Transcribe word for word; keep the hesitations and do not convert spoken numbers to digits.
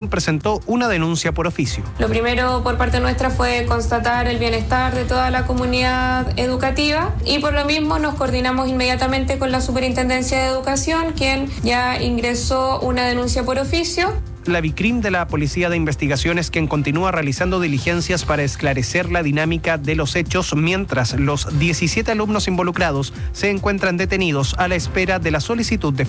presentó una denuncia por oficio. Lo primero por parte nuestra fue constatar el bienestar de toda la comunidad educativa y por lo mismo nos coordinamos inmediatamente con la Superintendencia de Educación, quien ya ingresó una denuncia por oficio. La Vicrim de la Policía de Investigaciones, quien continúa realizando diligencias para esclarecer la dinámica de los hechos, mientras los diecisiete alumnos involucrados se encuentran detenidos a la espera de la solicitud de